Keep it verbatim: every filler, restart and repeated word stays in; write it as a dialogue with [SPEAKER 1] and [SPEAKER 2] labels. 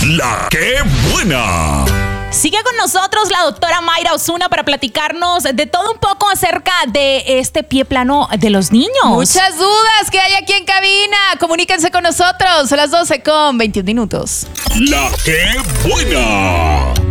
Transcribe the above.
[SPEAKER 1] La que buena.
[SPEAKER 2] Sigue con nosotros la doctora Mayra Osuna para platicarnos de todo un poco acerca de este pie plano de los niños.
[SPEAKER 3] Muchas dudas que hay aquí en cabina. Comuníquense con nosotros. Son las doce con veintiún minutos.
[SPEAKER 1] La que buena.